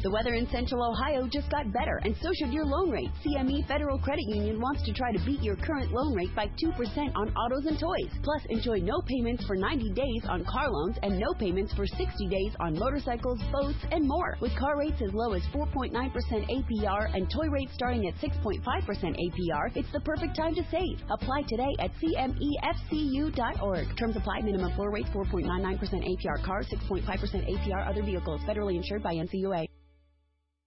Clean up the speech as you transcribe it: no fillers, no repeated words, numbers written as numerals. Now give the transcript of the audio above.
The weather in Central Ohio just got better, and so should your loan rate. CME Federal Credit Union wants to try to beat your current loan rate by 2% on autos and toys. Plus, enjoy no payments for 90 days on car loans and no payments for 60 days on motorcycles, boats, and more. With car rates as low as 4.9% APR and toy rates starting at 6.5% APR, it's the perfect time to save. Apply today at CMEFCU.org. Terms apply. Minimum floor rate 4.99% APR cars, 6.5% APR other vehicles. Federally insured by NCUA.